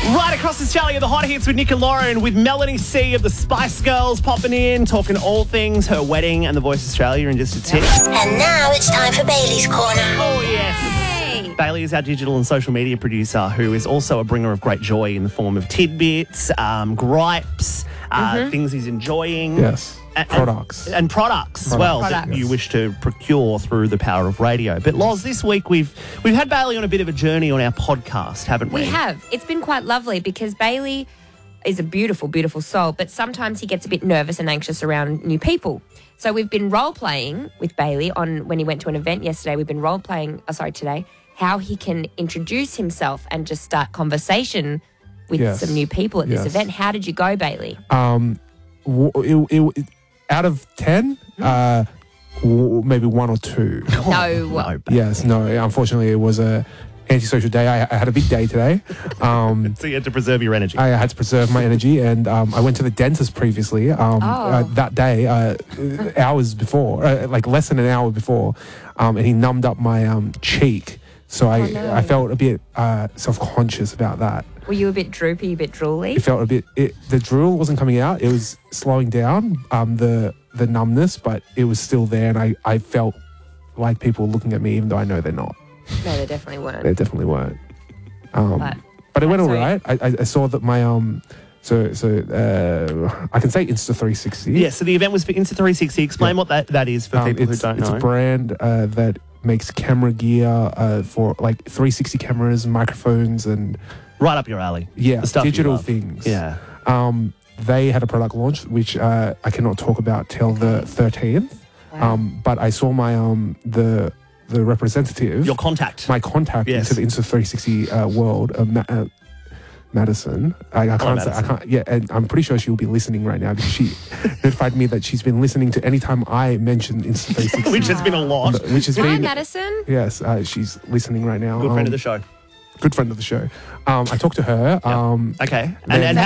Right across Australia, the hot hits with Nick and Lauren, with Melanie C of the Spice Girls popping in, talking all things her wedding and The Voice Australia in just a tick. And now it's time for Bailey's Corner. Oh, yes. Hey. Bailey is our digital and social media producer, who is also a bringer of great joy in the form of tidbits, gripes, things he's enjoying. Yes. Products. And products as well that Products. you wish to procure through the power of radio. But Loz, this week we've had Bailey on a bit of a journey on our podcast, haven't we? We have. It's been quite lovely because Bailey is a beautiful, beautiful soul, but sometimes he gets a bit nervous and anxious around new people. So we've been role-playing with Bailey when he went to an event yesterday. We've been today, how he can introduce himself and just start conversation with some new people at this event. How did you go, Bailey? Out of 10, maybe 1 or 2. No. Yes, no. Unfortunately, it was a antisocial day. I had a big day today. So you had to preserve your energy. I had to preserve my energy, and I went to the dentist previously that day, hours before, like less than an hour before, and he numbed up my cheek. So I felt a bit self-conscious about that. Were you a bit droopy, a bit drooly? It felt a bit. The drool wasn't coming out. It was slowing down. The numbness, but it was still there, and I felt like people were looking at me, even though I know they're not. No, they definitely weren't. They definitely weren't. But it went all right. I saw that my So I can say Insta360. Yeah, so the event was for Insta360. Explain what that is for people who don't know. It's a brand that makes camera gear for like 360 cameras, microphones, and right up your alley. Yeah, the stuff digital you love. things. Yeah. They had a product launch which I cannot talk about till the 13th. Wow. But I saw my the representative, Your contact. my contact Yes. into the Insta360 world, Madison. I can't say. I can't. Yeah, and I'm pretty sure she will be listening right now because she notified me that she's been listening to any time I mention Insta360, Which has been a lot. which has Hi, been. Madison. Yes, she's listening right now. Good friend of the show. Good friend of the show. I talked to her. Okay. then- And